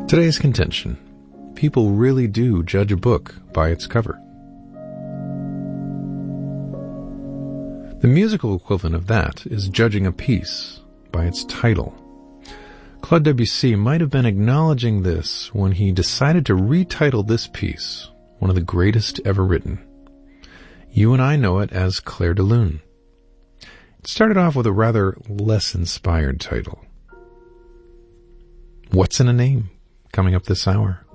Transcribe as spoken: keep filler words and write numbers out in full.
Today's contention. People really do judge a book by its cover. The musical equivalent of that is judging a piece by its title. Claude Debussy might have been acknowledging this when he decided to retitle this piece, one of the greatest ever written. You and I know it as Clair de Lune. It started off with a rather less inspired title. What's in a Name? Coming up this hour.